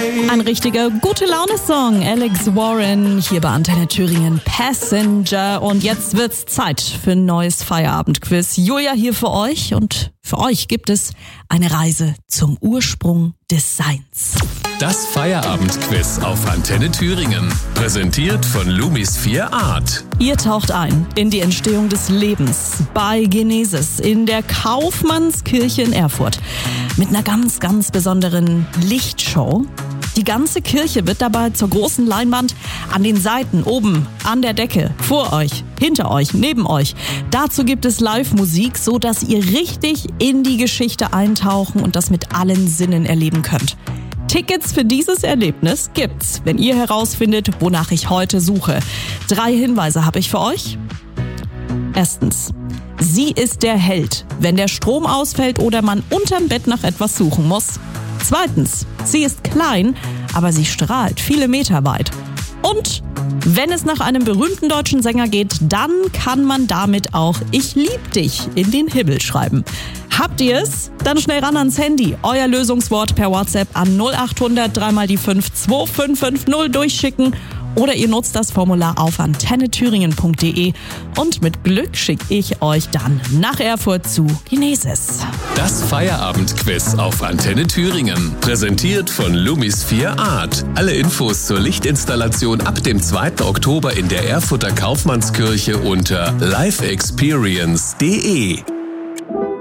Ein richtiger Gute-Laune-Song. Alex Warren hier bei Antenne Thüringen, Passenger. Und jetzt wird's Zeit für ein neues Feierabendquiz. Julia hier für euch und für euch gibt es eine Reise zum Ursprung des Seins. Das Feierabendquiz auf Antenne Thüringen. Präsentiert von Lumis 4 Art. Ihr taucht ein in die Entstehung des Lebens bei Genesis in der Kaufmannskirche in Erfurt. Mit einer ganz, ganz besonderen Lichtshow. Die ganze Kirche wird dabei zur großen Leinwand an den Seiten, oben, an der Decke, vor euch, hinter euch, neben euch. Dazu gibt es Live-Musik, so dass ihr richtig in die Geschichte eintauchen und das mit allen Sinnen erleben könnt. Tickets für dieses Erlebnis gibt's, wenn ihr herausfindet, wonach ich heute suche. 3 Hinweise habe ich für euch. Erstens. Sie ist der Held, wenn der Strom ausfällt oder man unterm Bett nach etwas suchen muss. Zweitens, sie ist klein, aber sie strahlt viele Meter weit. Und wenn es nach einem berühmten deutschen Sänger geht, dann kann man damit auch Ich lieb dich in den Himmel schreiben. Habt ihr es? Dann schnell ran ans Handy. Euer Lösungswort per WhatsApp an 0800 3x5 2550 durchschicken. Oder ihr nutzt das Formular auf antennethüringen.de und mit Glück schicke ich euch dann nach Erfurt zu Genesis. Das Feierabendquiz auf Antenne Thüringen. Präsentiert von Lumis 4 Art. Alle Infos zur Lichtinstallation ab dem 2. Oktober in der Erfurter Kaufmannskirche unter liveexperience.de.